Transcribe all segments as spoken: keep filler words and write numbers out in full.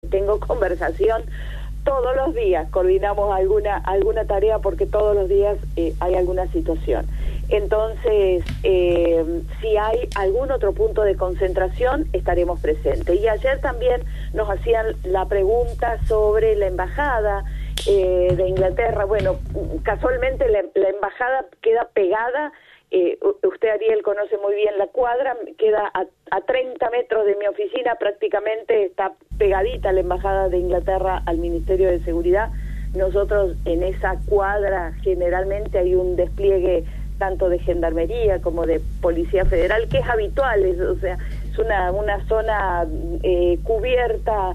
tengo conversación todos los días, coordinamos alguna alguna tarea porque todos los días eh, hay alguna situación. Entonces, eh, si hay algún otro punto de concentración, estaremos presentes. Y ayer también nos hacían la pregunta sobre la embajada eh, de Inglaterra. Bueno, casualmente la, la embajada queda pegada. Eh, usted, Ariel, conoce muy bien la cuadra, queda a, a treinta metros de mi oficina, prácticamente está pegadita la embajada de Inglaterra al Ministerio de Seguridad. Nosotros en esa cuadra generalmente hay un despliegue tanto de gendarmería como de policía federal, que es habitual, es, o sea, es una, una zona eh, cubierta,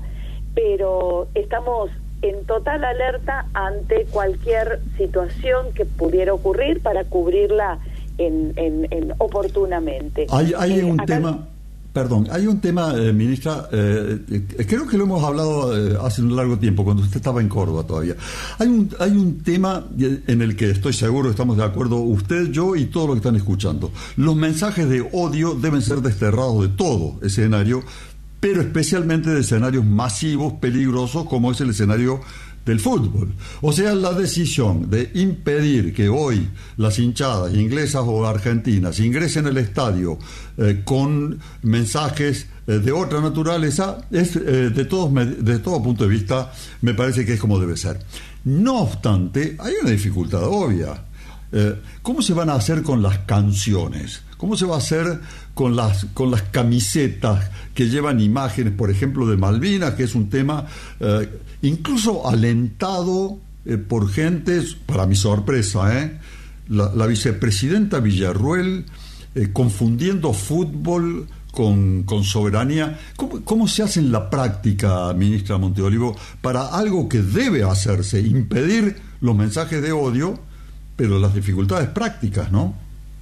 pero estamos en total alerta ante cualquier situación que pudiera ocurrir para cubrirla en, en, en oportunamente. Hay, hay eh, un acá... tema... Perdón, hay un tema, eh, ministra, eh, eh, creo que lo hemos hablado eh, hace un largo tiempo, cuando usted estaba en Córdoba todavía. Hay un, hay un tema en el que estoy seguro, estamos de acuerdo, usted, yo y todos los que están escuchando. Los mensajes de odio deben ser desterrados de todo escenario, pero especialmente de escenarios masivos, peligrosos, como es el escenario del fútbol. O sea, la decisión de impedir que hoy las hinchadas inglesas o argentinas ingresen al estadio eh, con mensajes eh, de otra naturaleza es eh, de todos de todo punto de vista, me parece que es como debe ser. No obstante, hay una dificultad obvia. Eh, ¿Cómo se van a hacer con las canciones? ¿Cómo se va a hacer con las con las camisetas que llevan imágenes, por ejemplo, de Malvinas, que es un tema eh, incluso alentado eh, por gentes, para mi sorpresa, ¿eh? la, la vicepresidenta Villarruel eh, confundiendo fútbol con, con soberanía? ¿Cómo, ¿Cómo se hace en la práctica, ministra Monteolivo, para algo que debe hacerse, impedir los mensajes de odio, pero las dificultades prácticas, ¿no?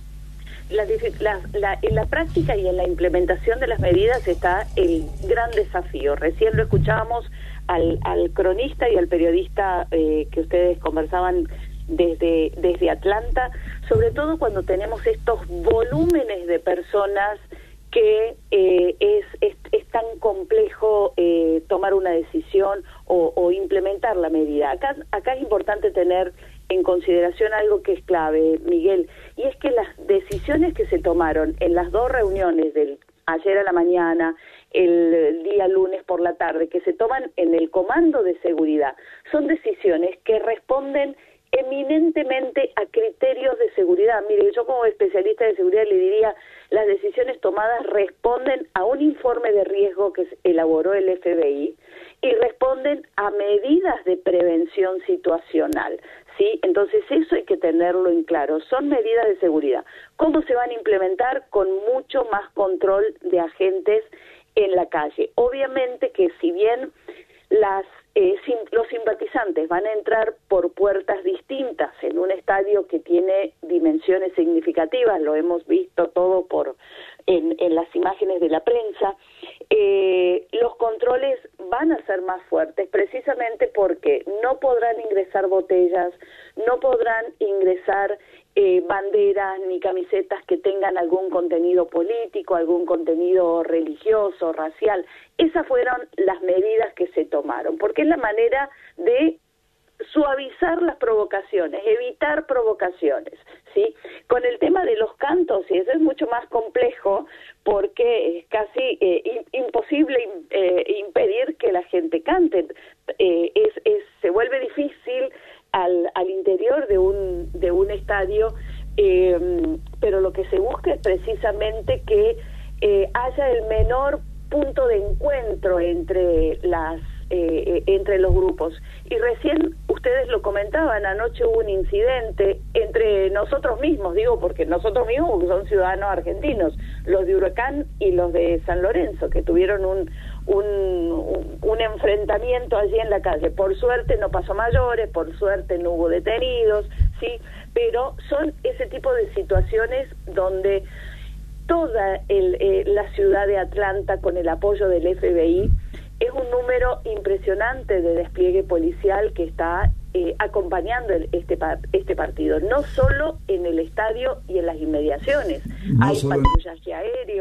La, la, la, en la práctica y en la implementación de las medidas está el gran desafío. Recién lo escuchábamos al, al cronista y al periodista eh, que ustedes conversaban desde, desde Atlanta, sobre todo cuando tenemos estos volúmenes de personas que eh, es, es, es tan complejo eh, tomar una decisión o, o implementar la medida. Acá, acá es importante tener en consideración algo que es clave, Miguel, y es que las decisiones que se tomaron en las dos reuniones del ayer a la mañana, el día lunes por la tarde, que se toman en el Comando de Seguridad, son decisiones que responden eminentemente a criterios de seguridad. Mire, yo como especialista de seguridad le diría, las decisiones tomadas responden a un informe de riesgo que elaboró el F B I y responden a medidas de prevención situacional, ¿sí? Entonces eso hay que tenerlo en claro, son medidas de seguridad. ¿Cómo se van a implementar? Con mucho más control de agentes en la calle. Obviamente que si bien las Eh, sim, los simpatizantes van a entrar por puertas distintas en un estadio que tiene dimensiones significativas, lo hemos visto todo por en, en las imágenes de la prensa, eh, los controles van a ser más fuertes precisamente porque no podrán ingresar botellas, no podrán ingresar eh, banderas ni camisetas que tengan algún contenido político, algún contenido religioso, racial. Esas fueron las medidas que se tomaron, porque es la manera de suavizar las provocaciones, evitar provocaciones, ¿sí? Con el tema de los cantos, y eso es mucho más complejo, porque es casi eh, imposible eh, impedir que la gente cante. Eh, es, es, se vuelve difícil al, al interior de un, de un estadio, eh, pero lo que se busca es precisamente que eh, haya el menor punto de encuentro entre las eh, entre los grupos. Y recién ustedes lo comentaban, anoche hubo un incidente entre nosotros mismos, digo porque nosotros mismos porque son ciudadanos argentinos, los de Huracán y los de San Lorenzo, que tuvieron un, un, un, un enfrentamiento allí en la calle. Por suerte no pasó mayores, por suerte no hubo detenidos, sí, pero son ese tipo de situaciones donde toda el, eh, la ciudad de Atlanta, con el apoyo del F B I, es un número impresionante de despliegue policial que está eh, acompañando el, este este partido, no solo en el estadio y en las inmediaciones, no hay solo... patrullaje aéreo,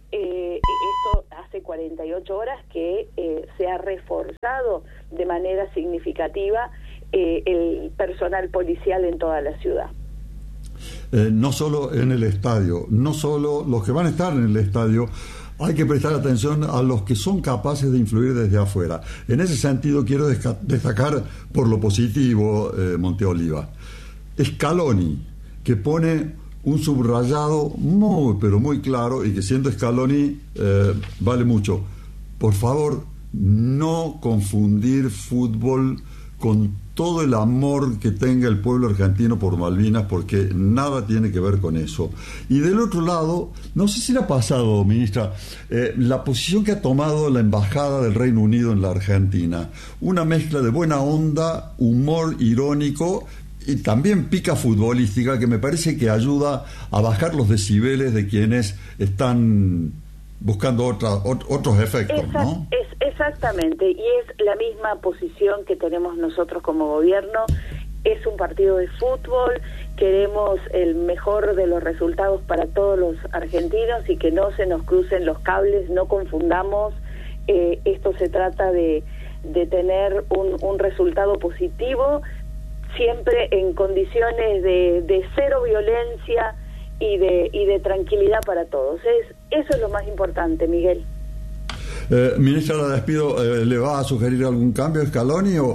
eh, esto hace cuarenta y ocho horas que eh, se ha reforzado de manera significativa eh, el personal policial en toda la ciudad. Eh, no solo en el estadio, no solo los que van a estar en el estadio, hay que prestar atención a los que son capaces de influir desde afuera. En ese sentido quiero destacar por lo positivo, eh, Monteoliva, Scaloni, que pone un subrayado muy, pero muy claro, y que siendo Scaloni eh, vale mucho. Por favor, no confundir fútbol con todo el amor que tenga el pueblo argentino por Malvinas, porque nada tiene que ver con eso. Y del otro lado, no sé si le ha pasado, ministra, eh, la posición que ha tomado la Embajada del Reino Unido en la Argentina, una mezcla de buena onda, humor irónico y también pica futbolística, que me parece que ayuda a bajar los decibeles de quienes están buscando otra, ot, otros efectos, Exact, ¿no? Es, exactamente, y es la misma posición que tenemos nosotros como gobierno. Es un partido de fútbol, queremos el mejor de los resultados para todos los argentinos y que no se nos crucen los cables, no confundamos. Eh, esto se trata de, de tener un, un resultado positivo, siempre en condiciones de, de cero violencia y de y de tranquilidad para todos. Es, eso es lo más importante, Miguel. Eh, ministra, la despido. Eh, ¿Le va a sugerir algún cambio a Scaloni o...?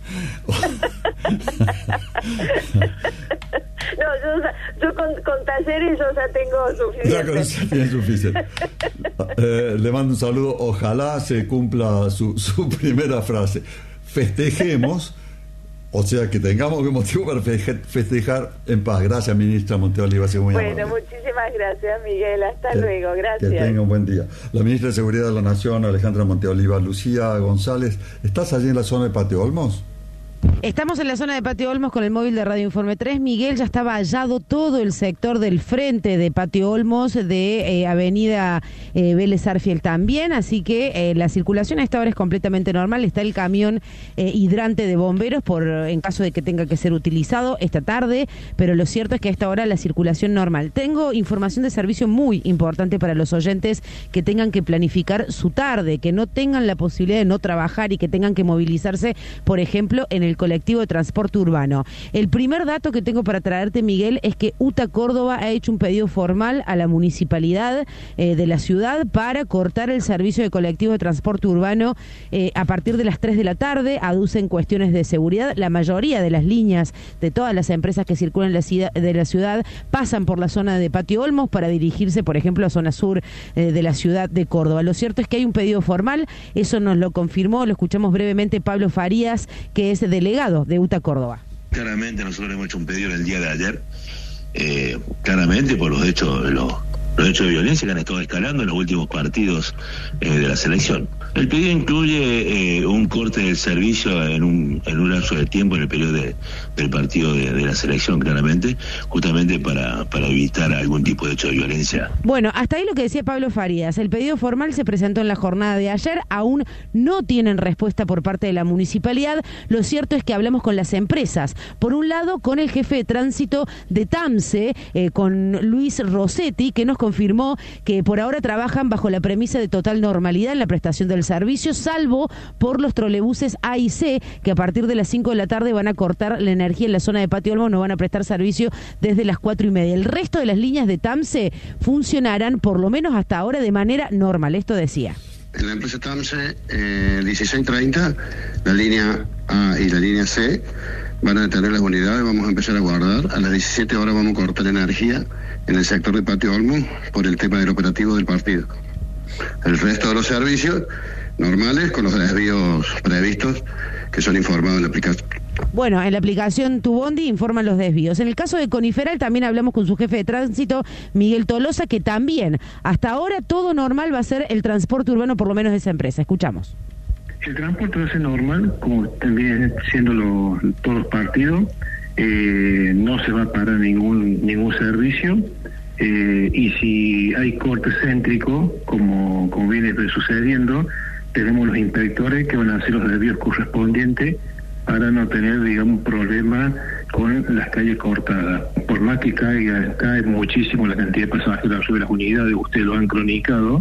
No, yo, yo con, con Talleres yo ya tengo suficiente. Ya con eso tiene suficiente. Eh, le mando un saludo. Ojalá se cumpla su, su primera frase. Festejemos. O sea, que tengamos un motivo para festejar en paz. Gracias, ministra Monteoliva. Muy bueno, amable. Muchísimas gracias, Miguel. Hasta que, luego. Gracias. Que tenga un buen día. La ministra de Seguridad de la Nación, Alejandra Monteoliva. Lucía González, ¿estás allí en la zona de Patio Olmos? Estamos en la zona de Patio Olmos con el móvil de Radio Informe tres. Miguel, ya está vallado todo el sector del frente de Patio Olmos, de eh, Avenida eh, Vélez Arfiel también, así que eh, la circulación a esta hora es completamente normal. Está el camión eh, hidrante de bomberos por en caso de que tenga que ser utilizado esta tarde, pero lo cierto es que a esta hora la circulación normal. Tengo información de servicio muy importante para los oyentes que tengan que planificar su tarde, que no tengan la posibilidad de no trabajar y que tengan que movilizarse, por ejemplo, en el colectivo de transporte urbano. El primer dato que tengo para traerte, Miguel, es que UTA Córdoba ha hecho un pedido formal a la municipalidad eh, de la ciudad para cortar el servicio de colectivo de transporte urbano eh, a partir de las tres de la tarde. Aducen cuestiones de seguridad. La mayoría de las líneas de todas las empresas que circulan en la ciudad, de la ciudad pasan por la zona de Patio Olmos para dirigirse, por ejemplo, a zona sur eh, de la ciudad de Córdoba. Lo cierto es que hay un pedido formal, eso nos lo confirmó, lo escuchamos brevemente Pablo Farías, que es delegado de UTA Córdoba. Claramente nosotros hemos hecho un pedido en el día de ayer, eh, claramente por los hechos, los, los hechos de violencia que han estado escalando en los últimos partidos eh, de la selección. El pedido incluye eh, un corte del servicio en un, en un lapso de tiempo en el periodo de, del partido de, de la selección, claramente, justamente para, para evitar algún tipo de hecho de violencia. Bueno, hasta ahí lo que decía Pablo Farías. El pedido formal se presentó en la jornada de ayer, aún no tienen respuesta por parte de la municipalidad. Lo cierto es que hablamos con las empresas. Por un lado, con el jefe de tránsito de TAMSE, eh, con Luis Rossetti, que nos confirmó que por ahora trabajan bajo la premisa de total normalidad en la prestación del servicio, salvo por los trolebuses A y C, que a partir de las cinco de la tarde van a cortar la energía en la zona de Patio Olmos, no van a prestar servicio desde las cuatro y media. El resto de las líneas de TAMSE funcionarán, por lo menos hasta ahora, de manera normal. Esto decía. En la empresa TAMSE, eh, dieciséis treinta, la línea A y la línea C van a detener las unidades, vamos a empezar a guardar. A las diecisiete horas vamos a cortar energía en el sector de Patio Olmos por el tema del operativo del partido. El resto de los servicios normales, con los desvíos previstos que son informados en la aplicación. Bueno, en la aplicación Tu Bondi informan los desvíos. En el caso de Coniferal también hablamos con su jefe de tránsito, Miguel Tolosa, que también hasta ahora todo normal va a ser el transporte urbano, por lo menos de esa empresa. Escuchamos. El transporte va a ser normal, como también siendo lo, todos los partidos. Eh, no se va a parar ningún ningún servicio. Eh, y si hay corte céntrico, como, como viene sucediendo, tenemos los inspectores que van a hacer los desvíos correspondientes para no tener, digamos, un problema con las calles cortadas. Por más que caiga, cae muchísimo la cantidad de pasajeros sobre las unidades, ustedes lo han cronicado,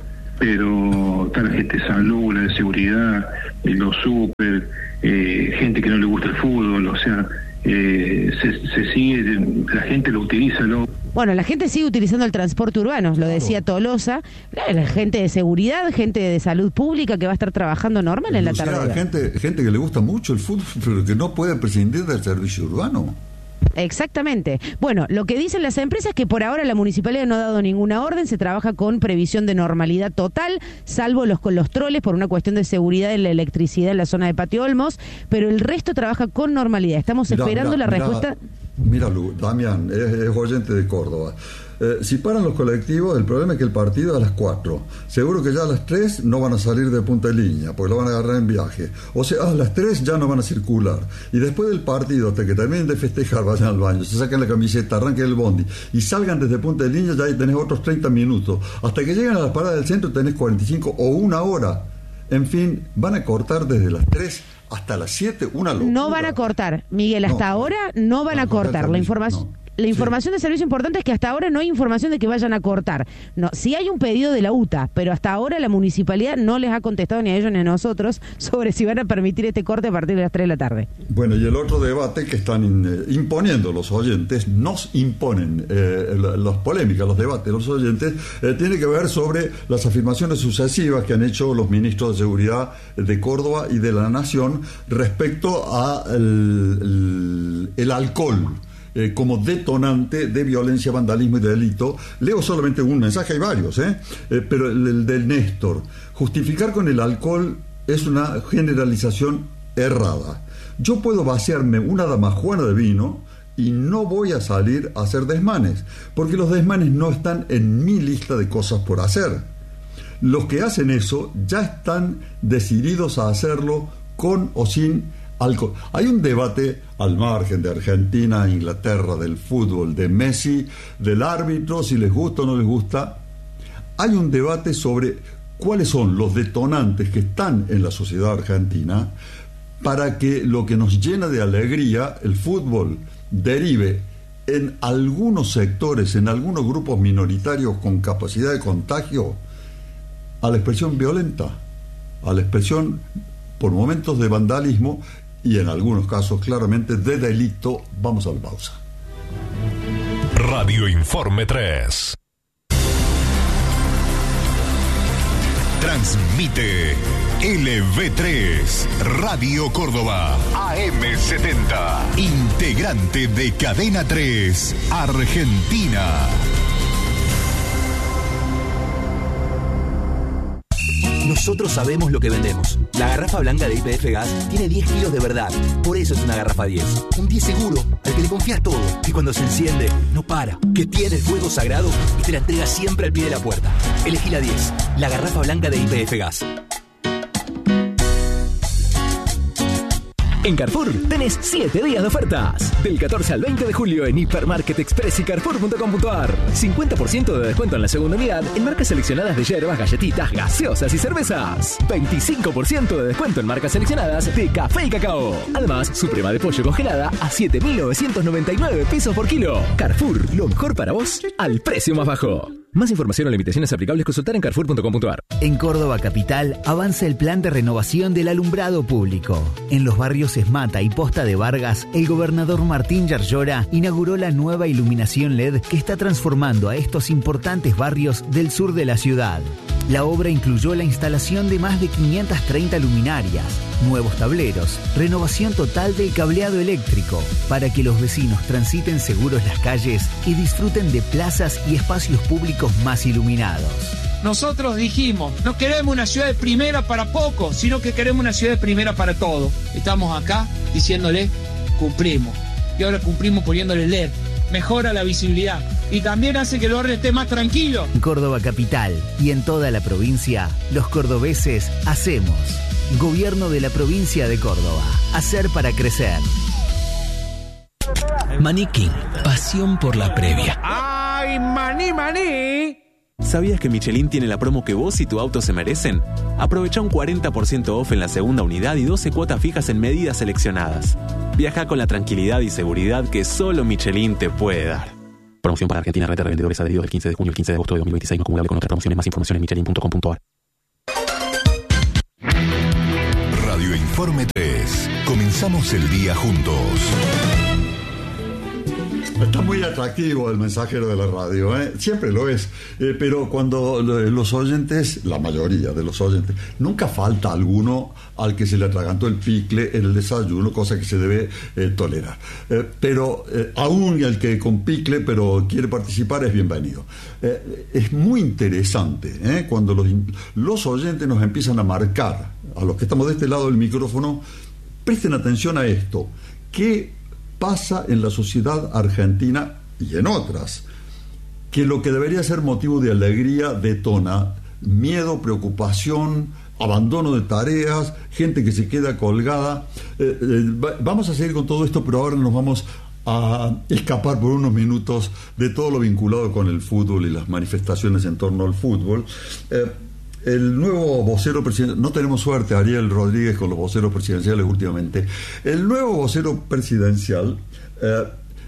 pero está la gente de salud, la de seguridad, eh, los súper, eh, gente que no le gusta el fútbol, o sea, eh, se, se sigue, la gente lo utiliza, lo Bueno, la gente sigue utilizando el transporte urbano, lo decía Tolosa, la gente de seguridad, gente de salud pública que va a estar trabajando normal en la tarde. O sea, gente, gente que le gusta mucho el fútbol, pero que no puede prescindir del servicio urbano. Exactamente. Bueno, lo que dicen las empresas es que por ahora la municipalidad no ha dado ninguna orden, se trabaja con previsión de normalidad total, salvo los con los troles por una cuestión de seguridad en la electricidad en la zona de Patio Olmos, pero el resto trabaja con normalidad. Estamos mirá, esperando mirá, la mirá, respuesta. Mira, Lu, Damián, es, es oyente de Córdoba. Eh, si paran los colectivos, el problema es que el partido es a las cuatro. Seguro que ya a las tres no van a salir de Punta de Línea, porque lo van a agarrar en viaje. O sea, a las tres ya no van a circular. Y después del partido, hasta que terminen de festejar, vayan al baño, se saquen la camiseta, arranquen el bondi y salgan desde Punta de Línea, ya ahí tenés otros treinta minutos. Hasta que lleguen a la parada del centro tenés cuarenta y cinco o una hora. En fin, van a cortar desde las tres hasta las siete, una locura. No van a cortar, Miguel, hasta no, ahora no van a cortar. La información... No. La información sí. de servicio importante es que hasta ahora no hay información de que vayan a cortar. No, sí hay un pedido de la U T A, pero hasta ahora la municipalidad no les ha contestado ni a ellos ni a nosotros sobre si van a permitir este corte a partir de las tres de la tarde. Bueno, y el otro debate que están in, eh, imponiendo los oyentes, nos imponen eh, las polémicas, los debates, los oyentes, eh, tiene que ver sobre las afirmaciones sucesivas que han hecho los ministros de Seguridad de Córdoba y de la Nación respecto a el, el, el alcohol. Eh, como detonante de violencia, vandalismo y de delito. Leo solamente un mensaje, hay varios, ¿eh? Eh, pero el, el del Néstor. Justificar con el alcohol es una generalización errada. Yo puedo vaciarme una damajuana de vino y no voy a salir a hacer desmanes, porque los desmanes no están en mi lista de cosas por hacer. Los que hacen eso ya están decididos a hacerlo con o sin alcohol. Hay un debate al margen de Argentina, Inglaterra, del fútbol, de Messi, del árbitro, si les gusta o no les gusta. Hay un debate sobre cuáles son los detonantes que están en la sociedad argentina para que lo que nos llena de alegría, el fútbol, derive en algunos sectores, en algunos grupos minoritarios con capacidad de contagio, a la expresión violenta, a la expresión por momentos de vandalismo y en algunos casos claramente de delito. Vamos a la pausa. Radio Informe tres. Transmite L V tres, Radio Córdoba, A M setenta, integrante de Cadena tres, Argentina. Nosotros sabemos lo que vendemos. La garrafa blanca de Y P F Gas tiene diez kilos de verdad. Por eso es una garrafa diez. Un diez seguro, al que le confías todo. Que cuando se enciende, no para. Que tiene el fuego sagrado y te la entrega siempre al pie de la puerta. Elegí la diez. La garrafa blanca de Y P F Gas. En Carrefour tenés siete días de ofertas. Del catorce al veinte de julio en Hipermarket Express y Carrefour punto com punto ar. cincuenta por ciento de descuento en la segunda unidad en marcas seleccionadas de hierbas, galletitas, gaseosas y cervezas. veinticinco por ciento de descuento en marcas seleccionadas de café y cacao. Además, suprema de pollo congelada a siete mil novecientos noventa y nueve pesos por kilo. Carrefour, lo mejor para vos al precio más bajo. Más información o limitaciones aplicables consultar en Carrefour punto com punto ar. En Córdoba Capital avanza el plan de renovación del alumbrado público. En los barrios Esmata y Posta de Vargas, el gobernador Martín Yarlora inauguró la nueva iluminación L E D que está transformando a estos importantes barrios del sur de la ciudad. La obra incluyó la instalación de más de quinientas treinta luminarias, nuevos tableros, renovación total del cableado eléctrico, para que los vecinos transiten seguros las calles y disfruten de plazas y espacios públicos más iluminados. Nosotros dijimos, no queremos una ciudad de primera para pocos, sino que queremos una ciudad de primera para todos. Estamos acá diciéndole, cumplimos. Y ahora cumplimos poniéndole L E D. Mejora la visibilidad y también hace que el barrio esté más tranquilo. En Córdoba Capital y en toda la provincia, los cordobeses hacemos. Gobierno de la provincia de Córdoba. Hacer para crecer. Maní King, pasión por la previa. ¡Ay, maní, maní! ¿Sabías que Michelin tiene la promo que vos y tu auto se merecen? Aprovecha un cuarenta por ciento off en la segunda unidad y doce cuotas fijas en medidas seleccionadas. Viaja con la tranquilidad y seguridad que solo Michelin te puede dar. Promoción para Argentina, red de revendedores adheridos del quince de junio al quince de agosto de dos mil veintiséis, no acumulable con otras promociones. Más información en michelin punto com punto a r. Radio Informe tres. Comenzamos el día juntos. Está muy atractivo el mensajero de la radio, ¿eh? Siempre lo es, eh, pero cuando los oyentes, la mayoría de los oyentes, nunca falta alguno al que se le atragantó el picle en el desayuno, cosa que se debe eh, tolerar. Eh, pero eh, aún el que con picle pero quiere participar es bienvenido. Eh, es muy interesante ¿eh? cuando los, los oyentes nos empiezan a marcar, a los que estamos de este lado del micrófono, presten atención a esto, que pasa en la sociedad argentina y en otras, que lo que debería ser motivo de alegría detona miedo, preocupación, abandono de tareas, gente que se queda colgada. Eh, eh, vamos a seguir con todo esto, pero ahora nos vamos a escapar por unos minutos de todo lo vinculado con el fútbol y las manifestaciones en torno al fútbol. Eh, El nuevo vocero presidencial, no tenemos suerte, Ariel Rodríguez, con los voceros presidenciales últimamente. El nuevo vocero presidencial eh,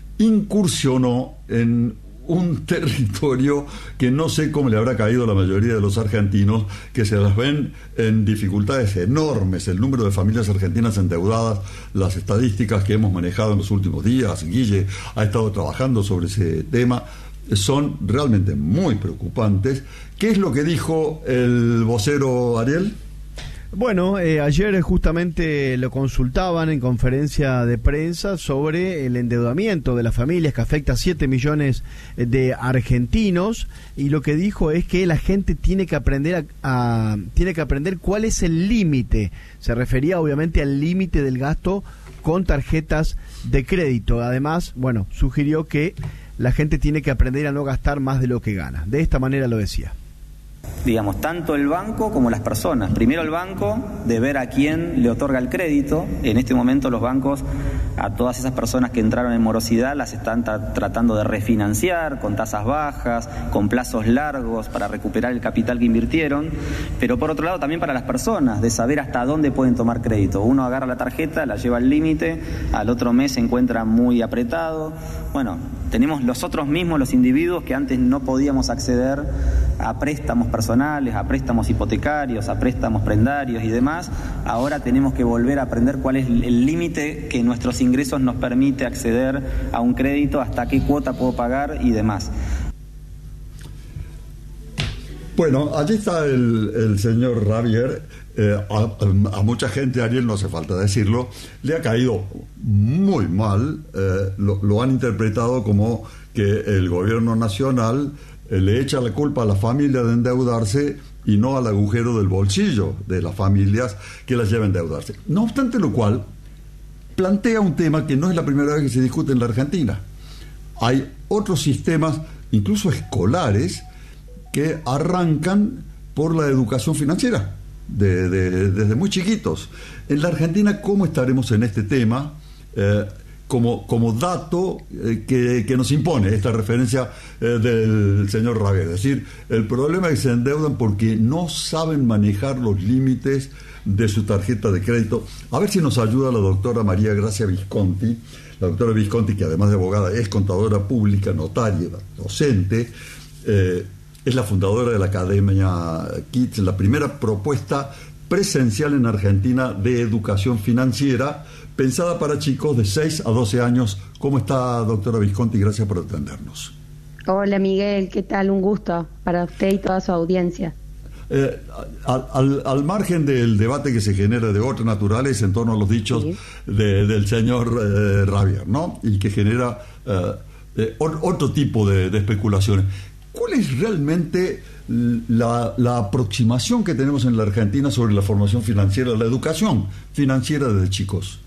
incursionó en un territorio que no sé cómo le habrá caído a la mayoría de los argentinos, que se las ven en dificultades enormes. El número de familias argentinas endeudadas, las estadísticas que hemos manejado en los últimos días, Guille ha estado trabajando sobre ese tema, son realmente muy preocupantes. ¿Qué es lo que dijo el vocero, Ariel? Bueno, eh, ayer justamente lo consultaban en conferencia de prensa sobre el endeudamiento de las familias que afecta a siete millones de argentinos, y lo que dijo es que la gente tiene que aprender a, a tiene que aprender cuál es el límite. Se refería obviamente al límite del gasto con tarjetas de crédito. Además, bueno, sugirió que la gente tiene que aprender a no gastar más de lo que gana. De esta manera lo decía. Digamos, tanto el banco como las personas. Primero el banco, de ver a quién le otorga el crédito. En este momento los bancos, a todas esas personas que entraron en morosidad, las están tra- tratando de refinanciar con tasas bajas, con plazos largos para recuperar el capital que invirtieron. Pero por otro lado también para las personas, de saber hasta dónde pueden tomar crédito. Uno agarra la tarjeta, la lleva al límite, al otro mes se encuentra muy apretado. Bueno, tenemos los otros mismos, los individuos que antes no podíamos acceder a préstamos personales, a préstamos hipotecarios, a préstamos prendarios y demás. Ahora tenemos que volver a aprender cuál es el límite que nuestros ingresos nos permite acceder a un crédito, hasta qué cuota puedo pagar y demás. Bueno, allí está el, el señor Javier. Eh, a, a mucha gente, Ariel, no hace falta decirlo, le ha caído muy mal. Eh, lo, lo han interpretado como que el gobierno nacional eh, le echa la culpa a la familia de endeudarse y no al agujero del bolsillo de las familias que las lleva a endeudarse. No obstante lo cual, plantea un tema que no es la primera vez que se discute en la Argentina. Hay otros sistemas, incluso escolares, que arrancan por la educación financiera. De, de, desde muy chiquitos. En la Argentina, ¿cómo estaremos en este tema? Eh, como, como dato eh, que, que nos impone esta referencia eh, del señor Javier. Es decir, el problema es que se endeudan porque no saben manejar los límites de su tarjeta de crédito. A ver si nos ayuda la doctora María Gracia Visconti. La doctora Visconti, que además de abogada es contadora pública, notaria, docente, eh, es la fundadora de la Academia Kids, la primera propuesta presencial en Argentina de educación financiera, pensada para chicos de seis a doce años. ¿Cómo está, doctora Visconti? Gracias por atendernos. Hola, Miguel, ¿qué tal? Un gusto para usted y toda su audiencia. Eh, al, al, al margen del debate que se genera de otras naturales en torno a los dichos sí. de, del señor eh, Javier, ¿no? Y que genera eh, eh, otro tipo de, de especulaciones. ¿Cuál es realmente la, la aproximación que tenemos en la Argentina sobre la formación financiera, la educación financiera desde chicos?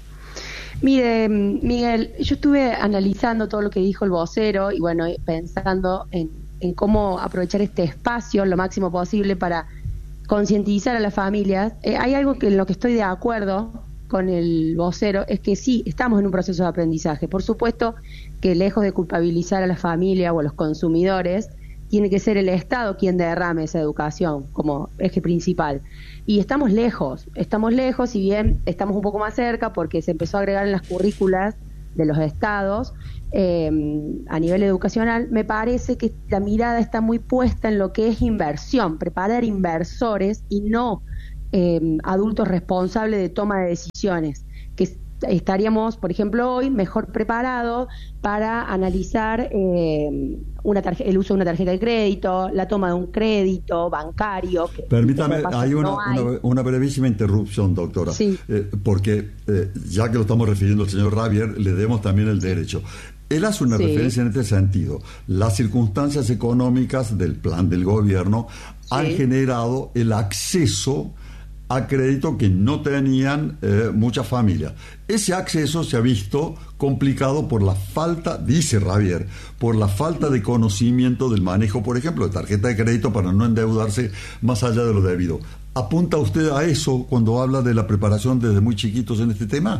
Mire, Miguel, yo estuve analizando todo lo que dijo el vocero y bueno, pensando en, en cómo aprovechar este espacio lo máximo posible para concientizar a las familias. Eh, hay algo que en lo que estoy de acuerdo con el vocero, es que sí, estamos en un proceso de aprendizaje. Por supuesto que lejos de culpabilizar a la familia o a los consumidores, tiene que ser el Estado quien derrame esa educación como eje principal. Y estamos lejos, estamos lejos, si bien estamos un poco más cerca porque se empezó a agregar en las currículas de los estados eh, a nivel educacional, me parece que la mirada está muy puesta en lo que es inversión, preparar inversores y no eh, adultos responsables de toma de decisiones, que estaríamos, por ejemplo, hoy mejor preparados para analizar eh, una tarje- el uso de una tarjeta de crédito, la toma de un crédito bancario. Que, Permítame, que hay, una, no hay una, una brevísima interrupción, doctora, sí. eh, porque eh, ya que lo estamos refiriendo al señor Javier, le demos también el derecho. Él hace una sí. referencia en este sentido. Las circunstancias económicas del plan del gobierno sí. han generado el acceso a crédito que no tenían eh, muchas familias. Ese acceso se ha visto complicado por la falta, dice Javier, por la falta de conocimiento del manejo, por ejemplo, de tarjeta de crédito para no endeudarse más allá de lo debido. ¿Apunta usted a eso cuando habla de la preparación desde muy chiquitos en este tema?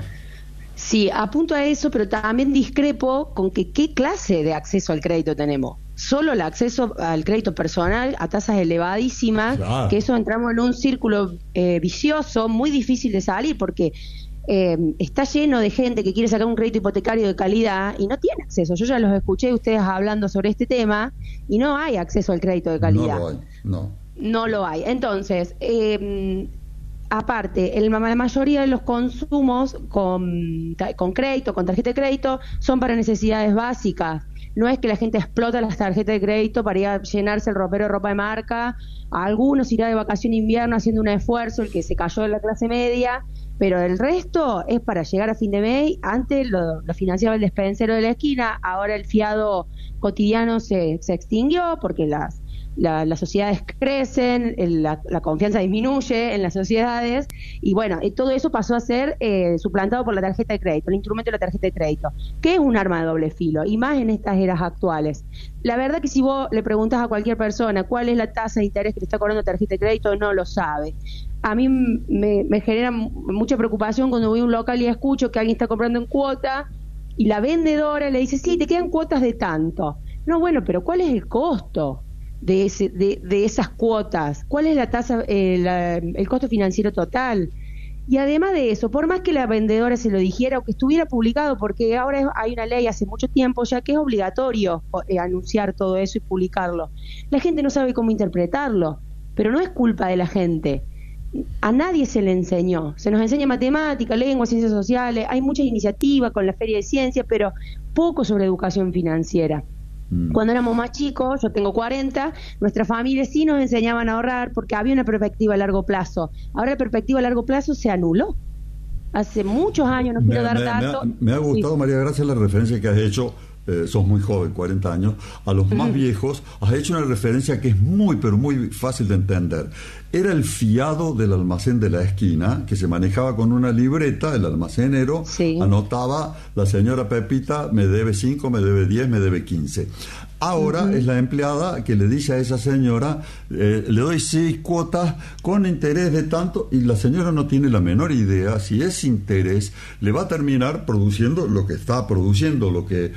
Sí, apunto a eso, pero también discrepo con que qué clase de acceso al crédito tenemos. Solo el acceso al crédito personal a tasas elevadísimas, claro. que eso entramos en un círculo eh, vicioso, muy difícil de salir, porque eh, está lleno de gente que quiere sacar un crédito hipotecario de calidad y no tiene acceso. Yo ya los escuché ustedes hablando sobre este tema y no hay acceso al crédito de calidad. No lo hay, no. No lo hay. Entonces, eh, aparte, el, la mayoría de los consumos con, con crédito, con tarjeta de crédito, son para necesidades básicas. No es que la gente explota las tarjetas de crédito para ir a llenarse el ropero de ropa de marca. A algunos irá de vacación invierno haciendo un esfuerzo, el que se cayó de la clase media, pero el resto es para llegar a fin de mes. Antes lo, lo financiaba el despensero de la esquina, ahora el fiado cotidiano se, se extinguió porque las La, las sociedades crecen, el, la, la confianza disminuye en las sociedades y bueno, eh, todo eso pasó a ser eh, suplantado por la tarjeta de crédito, el instrumento de la tarjeta de crédito, que es un arma de doble filo, y más en estas eras actuales. La verdad que si vos le preguntas a cualquier persona cuál es la tasa de interés que le está cobrando tarjeta de crédito, no lo sabe. A mí me, me genera mucha preocupación cuando voy a un local y escucho que alguien está comprando en cuota y la vendedora le dice, sí, te quedan cuotas de tanto. No, bueno, pero ¿cuál es el costo de ese de, de esas cuotas? ¿Cuál es la tasa, eh, la, el costo financiero total? Y además de eso, por más que la vendedora se lo dijera o que estuviera publicado, porque ahora es, hay una ley hace mucho tiempo ya que es obligatorio eh, anunciar todo eso y publicarlo, la gente no sabe cómo interpretarlo, pero no es culpa de la gente. A nadie se le enseñó, se nos enseña matemática, lengua, ciencias sociales, hay muchas iniciativas con la Feria de Ciencias, pero poco sobre educación financiera. Cuando éramos más chicos, yo tengo cuarenta, nuestras familias sí nos enseñaban a ahorrar porque había una perspectiva a largo plazo. Ahora la perspectiva a largo plazo se anuló. Hace muchos años, no quiero me, dar me, datos. Me ha, me ha gustado, sí. María Gracia, la referencia que has hecho. Eh, sos muy joven, cuarenta años, a los más uh-huh. viejos, has hecho una referencia que es muy, pero muy fácil de entender. Era el fiado del almacén de la esquina, que se manejaba con una libreta, el almacenero, sí. anotaba, la señora Pepita me debe cinco, me debe diez, me debe quince. Ahora uh-huh. es la empleada que le dice a esa señora, eh, le doy seis cuotas con interés de tanto, y la señora no tiene la menor idea si ese interés le va a terminar produciendo lo que está produciendo, lo que eh,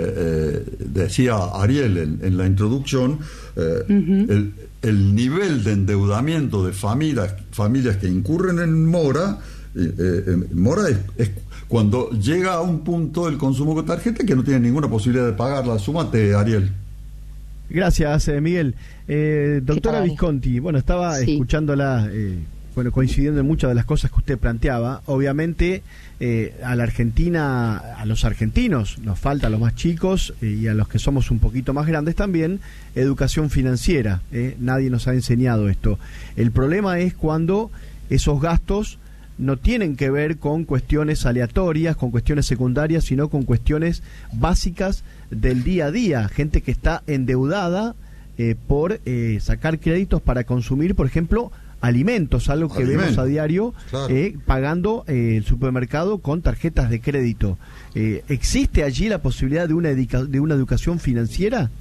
eh, decía Ariel en, en la introducción, eh, uh-huh. el, el nivel de endeudamiento de familias, familias que incurren en mora. Eh, eh, mora es, es cuando llega a un punto el consumo con tarjeta que no tiene ninguna posibilidad de pagarla. Súmate, Ariel. Gracias, eh, Miguel. Eh, doctora Visconti, bueno, estaba sí. escuchándola, eh, bueno, coincidiendo en muchas de las cosas que usted planteaba. Obviamente, eh, a la Argentina, a los argentinos, nos falta a los más chicos eh, y a los que somos un poquito más grandes también, educación financiera. Eh. Nadie nos ha enseñado esto. El problema es cuando esos gastos no tienen que ver con cuestiones aleatorias, con cuestiones secundarias, sino con cuestiones básicas del día a día. Gente que está endeudada eh, por eh, sacar créditos para consumir, por ejemplo, alimentos, algo que alimentos. vemos a diario, claro. eh, pagando eh, el supermercado con tarjetas de crédito. Eh, ¿Existe allí la posibilidad de una, edica- de una educación financiera?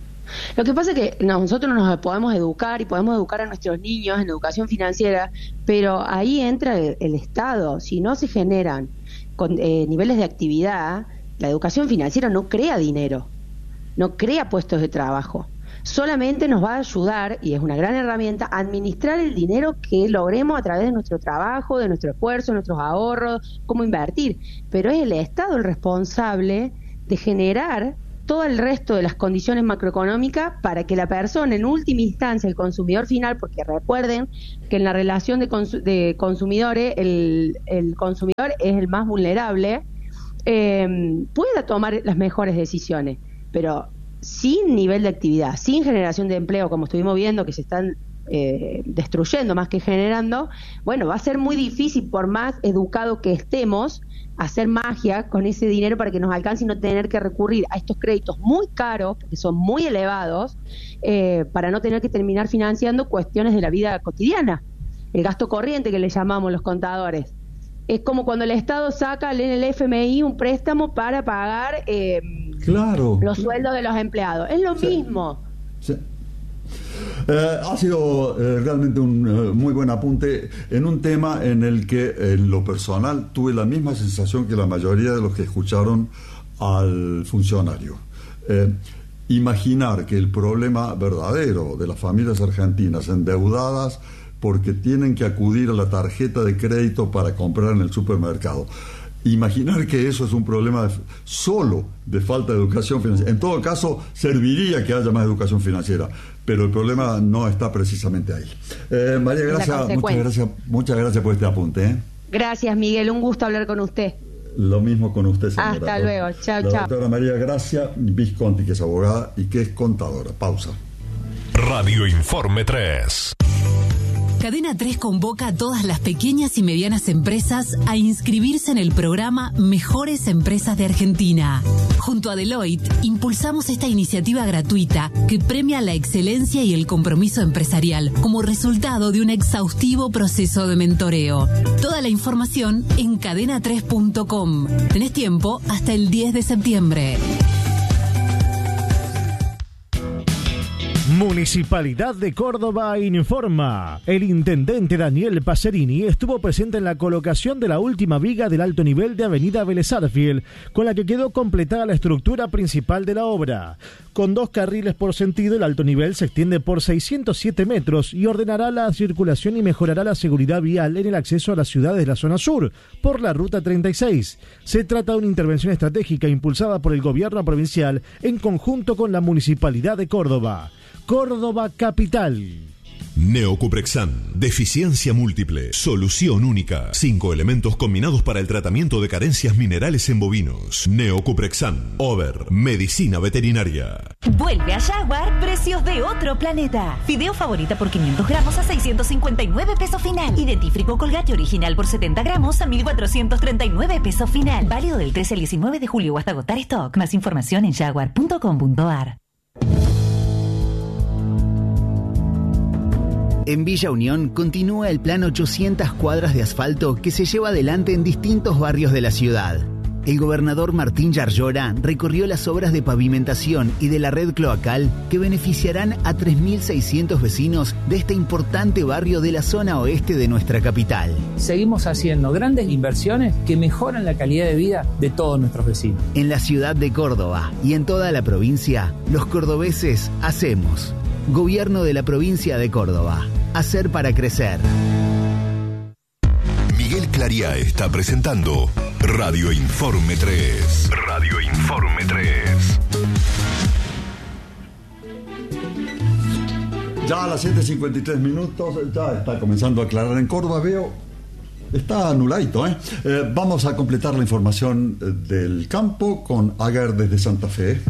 Lo que pasa es que nosotros nos podemos educar y podemos educar a nuestros niños en educación financiera, pero ahí entra el, el Estado. Si no se generan con, eh, niveles de actividad, la educación financiera no crea dinero, no crea puestos de trabajo. solamente nos va a ayudar, y es una gran herramienta, a administrar el dinero que logremos a través de nuestro trabajo, de nuestro esfuerzo, de nuestros ahorros, cómo invertir. Pero es el Estado el responsable de generar todo el resto de las condiciones macroeconómicas para que la persona, en última instancia, el consumidor final, porque recuerden que en la relación de, cons- de consumidores, el, el consumidor es el más vulnerable, eh, pueda tomar las mejores decisiones, pero sin nivel de actividad, sin generación de empleo, como estuvimos viendo que se están eh, destruyendo más que generando, bueno, va a ser muy difícil, por más educado que estemos, hacer magia con ese dinero para que nos alcance y no tener que recurrir a estos créditos muy caros, porque son muy elevados, eh, para no tener que terminar financiando cuestiones de la vida cotidiana. El gasto corriente que le llamamos los contadores. Es como cuando el Estado saca en el F M I un préstamo para pagar eh, claro. los sueldos de los empleados. Es lo sí. mismo. Sí. Eh, ha sido eh, realmente un eh, muy buen apunte en un tema en el que en lo personal tuve la misma sensación que la mayoría de los que escucharon al funcionario. Eh, imaginar que el problema verdadero de las familias argentinas endeudadas porque tienen que acudir a la tarjeta de crédito para comprar en el supermercado. Imaginar que eso es un problema de, solo de falta de educación financiera. En todo caso, serviría que haya más educación financiera, pero el problema no está precisamente ahí. Eh, María Gracia, muchas gracias, muchas gracias por este apunte. ¿eh? Gracias, Miguel. Un gusto hablar con usted. Lo mismo con usted, señora. Hasta luego. Chao, la chao. Doctora María Gracia Visconti, que es abogada y que es contadora. Pausa. Radio Informe tres. Cadena tres convoca a todas las pequeñas y medianas empresas a inscribirse en el programa Mejores Empresas de Argentina. Junto a Deloitte, impulsamos esta iniciativa gratuita que premia la excelencia y el compromiso empresarial como resultado de un exhaustivo proceso de mentoreo. Toda la información en cadena tres punto com. Tenés tiempo hasta el diez de septiembre. Municipalidad de Córdoba informa. El intendente Daniel Pacerini estuvo presente en la colocación de la última viga del alto nivel de Avenida Vélez Sarsfield, con la que quedó completada la estructura principal de la obra. Con dos carriles por sentido, el alto nivel se extiende por seiscientos siete metros y ordenará la circulación y mejorará la seguridad vial en el acceso a las ciudades de la zona sur, por la Ruta treinta y seis. Se trata de una intervención estratégica impulsada por el gobierno provincial en conjunto con la Municipalidad de Córdoba. Córdoba Capital. Neocuprexan, deficiencia múltiple, solución única. Cinco elementos combinados para el tratamiento de carencias minerales en bovinos. Neocuprexan, Over, medicina veterinaria. Vuelve a Jaguar, precios de otro planeta. Fideo favorita por quinientos gramos a seiscientos cincuenta y nueve pesos final. Y dentífrico Colgate original por setenta gramos a mil cuatrocientos treinta y nueve pesos final. Válido del trece al diecinueve de julio o hasta agotar stock. Más información en jaguar punto com punto a r. En Villa Unión continúa el plan ochocientas cuadras de asfalto que se lleva adelante en distintos barrios de la ciudad. El gobernador Martín Yarlora recorrió las obras de pavimentación y de la red cloacal que beneficiarán a tres mil seiscientos vecinos de este importante barrio de la zona oeste de nuestra capital. Seguimos haciendo grandes inversiones que mejoran la calidad de vida de todos nuestros vecinos. En la ciudad de Córdoba y en toda la provincia, los cordobeses hacemos. Gobierno de la provincia de Córdoba. Hacer para crecer. Miguel Clariá está presentando Radio Informe tres. Radio Informe tres. Ya a las siete cincuenta y tres minutos, ya está comenzando a aclarar en Córdoba, veo, está anuladito, ¿eh? Eh, vamos a completar la información del campo con Agar desde Santa Fe.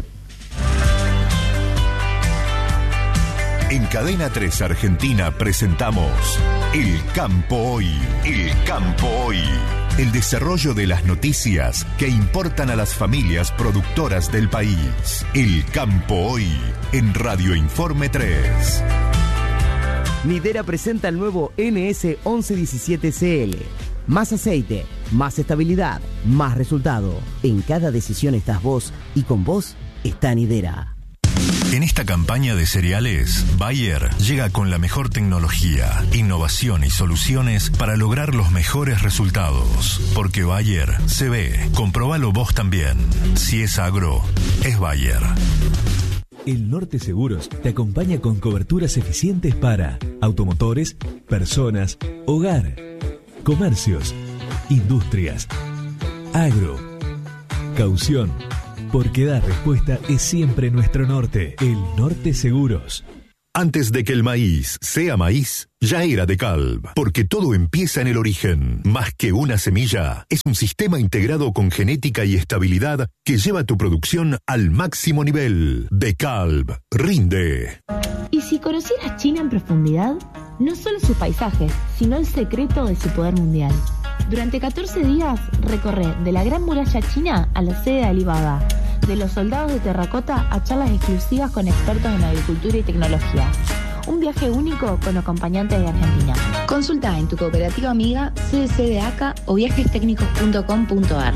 En Cadena tres Argentina presentamos El Campo Hoy. El Campo Hoy. El desarrollo de las noticias que importan a las familias productoras del país. El Campo Hoy en Radio Informe tres. Nidera presenta el nuevo N S once diecisiete C L. Más aceite, más estabilidad, más resultado. En cada decisión estás vos y con vos está Nidera. En esta campaña de cereales, Bayer llega con la mejor tecnología, innovación y soluciones para lograr los mejores resultados. Porque Bayer se ve, comprobalo vos también. Si es agro, es Bayer. El Norte Seguros te acompaña con coberturas eficientes para automotores, personas, hogar, comercios, industrias, agro, caución, porque dar respuesta es siempre nuestro norte. El Norte Seguros. Antes de que el maíz sea maíz, ya era DeKalb, porque todo empieza en el origen. Más que una semilla, es un sistema integrado con genética y estabilidad que lleva tu producción al máximo nivel. DeKalb, rinde. ¿Y si conocieras China en profundidad? No solo sus paisajes, sino el secreto de su poder mundial. Durante catorce días recorre de la Gran Muralla China a la sede de Alibaba, de los soldados de terracota a charlas exclusivas con expertos en agricultura y tecnología. Un viaje único con acompañantes de Argentina. Consulta en tu cooperativa amiga C D C de A C A o viajes técnicos punto com punto a r.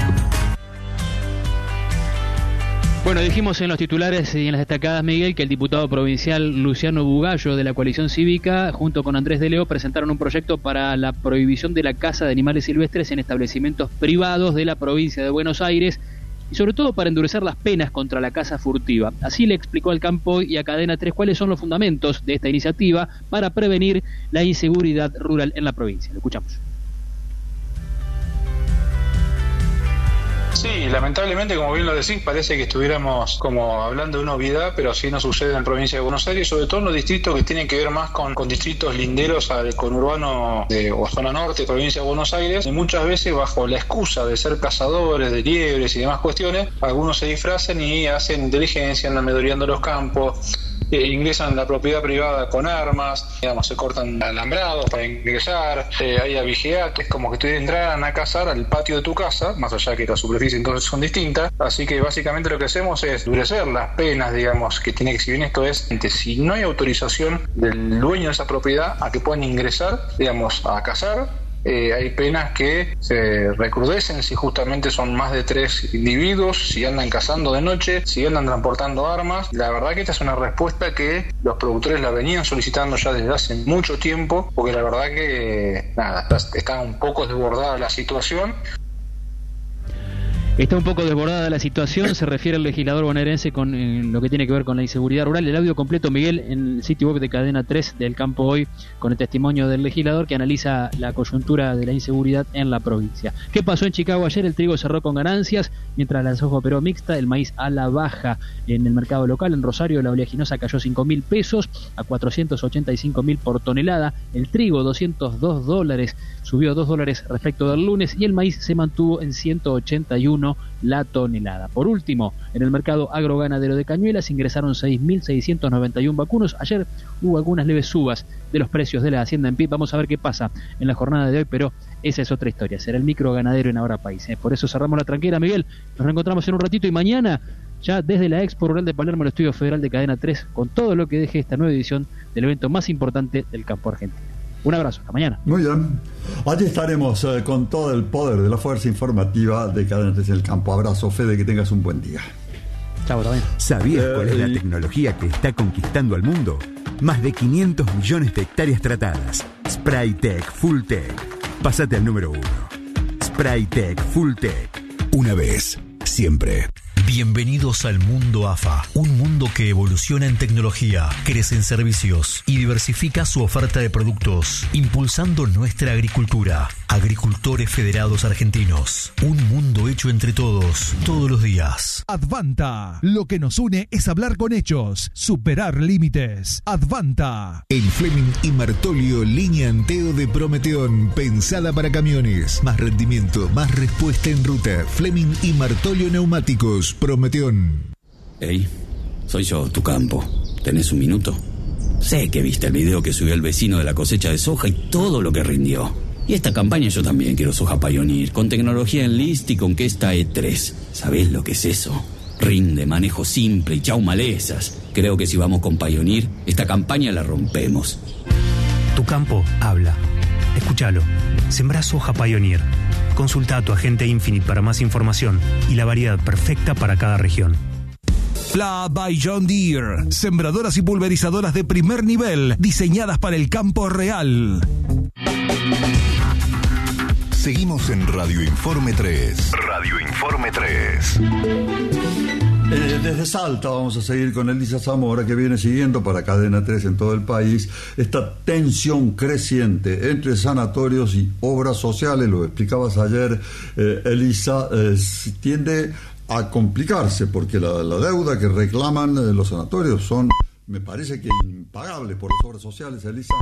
Bueno, dijimos en los titulares y en las destacadas, Miguel, que el diputado provincial Luciano Bugallo de la coalición cívica, junto con Andrés de Leo, presentaron un proyecto para la prohibición de la caza de animales silvestres en establecimientos privados de la provincia de Buenos Aires y sobre todo para endurecer las penas contra la caza furtiva. Así le explicó al Campo y a Cadena tres cuáles son los fundamentos de esta iniciativa para prevenir la inseguridad rural en la provincia. Lo escuchamos. Sí, lamentablemente, como bien lo decís, parece que estuviéramos como hablando de una obviedad, pero así no sucede en la provincia de Buenos Aires, sobre todo en los distritos que tienen que ver más con, con distritos linderos al conurbano de, o zona norte, provincia de Buenos Aires, y muchas veces bajo la excusa de ser cazadores de liebres y demás cuestiones, algunos se disfrazan y hacen inteligencia, andan merodeando los campos, eh, ingresan en la propiedad privada con armas, digamos, se cortan alambrados para ingresar, eh, hay abigeatos, como que ustedes entraran a cazar al patio de tu casa, más allá que la superficie entonces son distintas, así que básicamente lo que hacemos es endurecer las penas, digamos, que tiene que exhibir esto es, si no hay autorización del dueño de esa propiedad a que puedan ingresar, digamos, a cazar, eh, hay penas que se recrudecen si justamente son más de tres individuos, si andan cazando de noche, si andan transportando armas. La verdad que esta es una respuesta que los productores la venían solicitando ya desde hace mucho tiempo, porque la verdad que, nada, está un poco desbordada la situación. Está un poco desbordada la situación, se refiere el legislador bonaerense con eh, lo que tiene que ver con la inseguridad rural. El audio completo, Miguel, en el sitio web de Cadena tres del Campo Hoy, con el testimonio del legislador que analiza la coyuntura de la inseguridad en la provincia. ¿Qué pasó en Chicago ayer? El trigo cerró con ganancias, mientras la soja operó mixta, el maíz a la baja en el mercado local. En Rosario la oleaginosa cayó cinco mil pesos a cuatrocientos ochenta y cinco mil por tonelada. El trigo doscientos dos dólares, subió dos dólares respecto del lunes, y el maíz se mantuvo en ciento ochenta y uno la tonelada. Por último, en el mercado agroganadero de Cañuelas ingresaron seis mil seiscientos noventa y uno vacunos. Ayer hubo algunas leves subas de los precios de la hacienda en P I B. Vamos a ver qué pasa en la jornada de hoy, pero esa es otra historia. Será el microganadero en Ahora País, ¿eh? Por eso cerramos la tranquera, Miguel. Nos reencontramos en un ratito y mañana, ya desde la Expo Rural de Palermo, el Estudio Federal de Cadena tres, con todo lo que deje esta nueva edición del evento más importante del campo argentino. Un abrazo, hasta mañana. Muy bien. Allí estaremos eh, con todo el poder de la fuerza informativa de Cadena tres en el campo. Abrazo, Fede, que tengas un buen día. Chao, también. ¿Sabías Eh, cuál es la y- tecnología que está conquistando al mundo? Más de quinientos millones de hectáreas tratadas. Spraytech Full Tech. Pásate al número uno. Spraytech Full Tech. Una vez, siempre. Bienvenidos al mundo A F A, un mundo que evoluciona en tecnología, crece en servicios y diversifica su oferta de productos, impulsando nuestra agricultura. Agricultores Federados Argentinos, un mundo hecho entre todos, todos los días. Advanta, lo que nos une es hablar con hechos, superar límites. Advanta. El Fleming y Martolio línea Anteo de Prometeón, pensada para camiones. Más rendimiento, más respuesta en ruta. Fleming y Martolio Neumáticos, Prometeón. Hey, soy yo, tu campo. ¿Tenés un minuto? Sé que viste el video que subió el vecino de la cosecha de soja y todo lo que rindió. Y esta campaña yo también quiero soja Pioneer, con tecnología en list y con que esta E tres. ¿Sabés lo que es eso? Rinde, manejo simple y chau malezas. Creo que si vamos con Pioneer, esta campaña la rompemos. Tu campo habla. Escúchalo. Sembrá soja Pioneer. Consulta a tu agente Infinite para más información y la variedad perfecta para cada región. Pla by John Deere. Sembradoras y pulverizadoras de primer nivel, diseñadas para el campo real. Seguimos en Radio Informe tres. Radio Informe tres. Eh, desde Salta vamos a seguir con Elisa Zamora, que viene siguiendo para Cadena tres en todo el país esta tensión creciente entre sanatorios y obras sociales. Lo explicabas ayer, eh, Elisa, eh, tiende a complicarse porque la, la deuda que reclaman eh, los sanatorios son, me parece que impagables por las obras sociales. Elisa.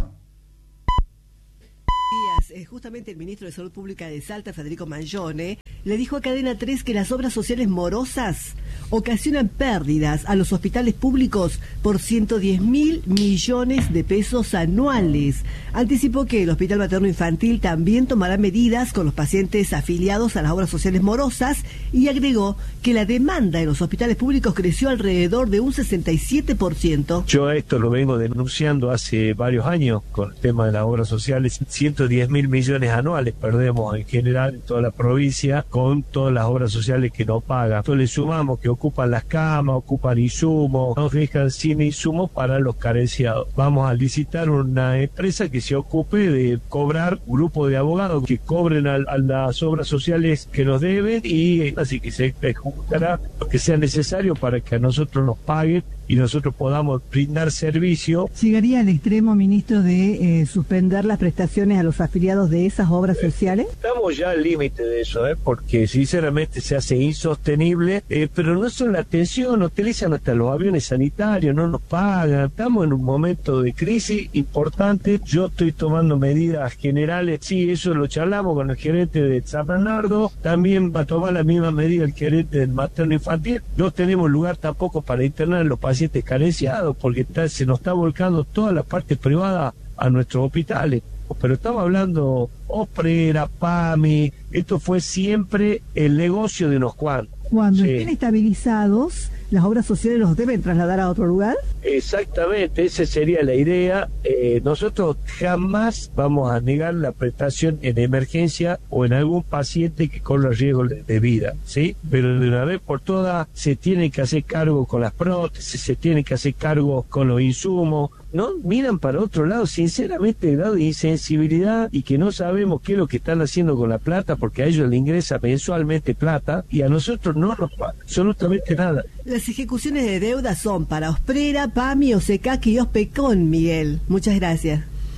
Eh, justamente el ministro de Salud Pública de Salta, Federico Mangione, le dijo a Cadena tres que las obras sociales morosas ocasionan pérdidas a los hospitales públicos por ciento diez mil millones de pesos anuales. Anticipó que el Hospital Materno Infantil también tomará medidas con los pacientes afiliados a las obras sociales morosas y agregó que la demanda en los hospitales públicos creció alrededor de un sesenta y siete por ciento. Yo esto lo vengo denunciando hace varios años con el tema de las obras sociales. ciento diez mil millones anuales perdemos en general en toda la provincia con todas las obras sociales que no pagan. Entonces le sumamos que ocupan las camas, ocupan insumos, nos dejan sin insumos para los carenciados. Vamos a licitar una empresa que se ocupe de cobrar un grupo de abogados que cobren a, a las obras sociales que nos deben, y así que se ejecutará lo que sea necesario para que a nosotros nos paguen y nosotros podamos brindar servicio. ¿Llegaría al extremo, ministro, de eh, suspender las prestaciones a los afiliados de esas obras sociales? Estamos ya al límite de eso, ¿eh? Porque sinceramente se hace insostenible, eh, pero no solo la atención, utilizan hasta los aviones sanitarios, no nos pagan, estamos en un momento de crisis importante. Yo estoy tomando medidas generales, sí, eso lo charlamos con el gerente de San Bernardo, también va a tomar la misma medida el gerente del materno infantil. No tenemos lugar tampoco para internar a los pacientes carenciados, porque está, se nos está volcando toda la parte privada a nuestros hospitales. Pero estamos hablando Oprera, PAMI, esto fue siempre el negocio de unos cuantos. Cuando Sí. estén estabilizados, ¿las obras sociales los deben trasladar a otro lugar? Exactamente, esa sería la idea. Eh, nosotros jamás vamos a negar la prestación en emergencia o en algún paciente que corra riesgo de vida, ¿sí? Pero de una vez por todas se tiene que hacer cargo con las prótesis, se tiene que hacer cargo con los insumos. No miran para otro lado, sinceramente, el grado de insensibilidad y que no sabemos qué es lo que están haciendo con la plata, porque a ellos le ingresa mensualmente plata y a nosotros no nos pagan absolutamente nada. Las ejecuciones de deuda son para Osprera, PAMI, OSECAC y OSPECON, Miguel. Muchas gracias.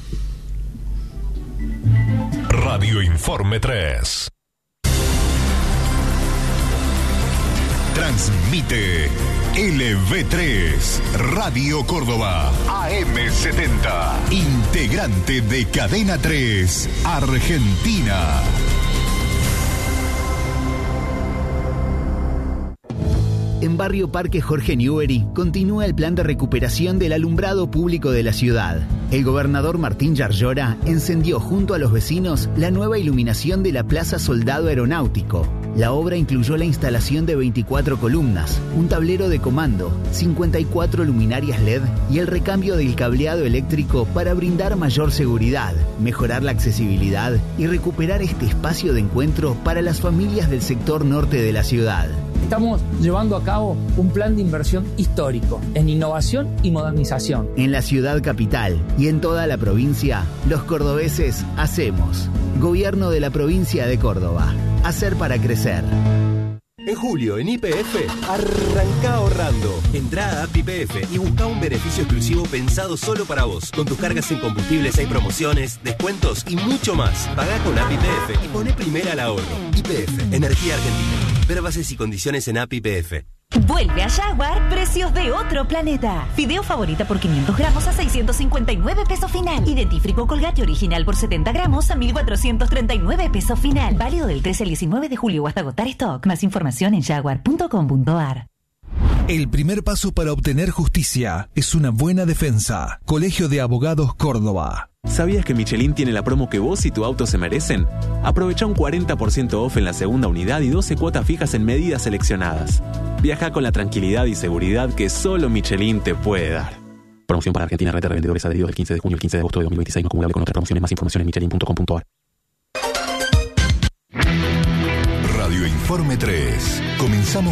Radio Informe tres. Transmite L V tres, Radio Córdoba, A M setenta, integrante de Cadena tres, Argentina. En Barrio Parque Jorge Newbery continúa el plan de recuperación del alumbrado público de la ciudad. El gobernador Martín Yarlora encendió junto a los vecinos la nueva iluminación de la Plaza Soldado Aeronáutico. La obra incluyó la instalación de veinticuatro columnas, un tablero de comando, cincuenta y cuatro luminarias L E D y el recambio del cableado eléctrico para brindar mayor seguridad, mejorar la accesibilidad y recuperar este espacio de encuentro para las familias del sector norte de la ciudad. Estamos llevando a cabo un plan de inversión histórico en innovación y modernización. En la ciudad capital y en toda la provincia, los cordobeses hacemos. Gobierno de la provincia de Córdoba. Hacer para crecer. En julio, en Y P F, arranca ahorrando. Entrá a app Y P F y busca un beneficio exclusivo pensado solo para vos. Con tus cargas en combustibles hay promociones, descuentos y mucho más. Pagá con app Y P F y poné primera al ahorro. Y P F, Energía Argentina. Ver bases y condiciones en app Y P F. Vuelve a Jaguar, precios de otro planeta. Fideo favorita por quinientos gramos a seiscientos cincuenta y nueve pesos final. Y dentífrico Colgate original por setenta gramos a mil cuatrocientos treinta y nueve pesos final. Válido del trece al diecinueve de julio o hasta agotar stock. Más información en jaguar punto com punto ar. El primer paso para obtener justicia es una buena defensa. Colegio de Abogados Córdoba. ¿Sabías que Michelin tiene la promo que vos y tu auto se merecen? Aprovecha un cuarenta por ciento off en la segunda unidad y doce cuotas fijas en medidas seleccionadas. Viaja con la tranquilidad y seguridad que solo Michelin te puede dar. Promoción para Argentina, red de revendedores adheridos del quince de junio al quince de agosto de dos mil veintiséis, no acumulable con otras promociones. Más información en michelin punto com punto ar. Radio Informe tres. Comenzamos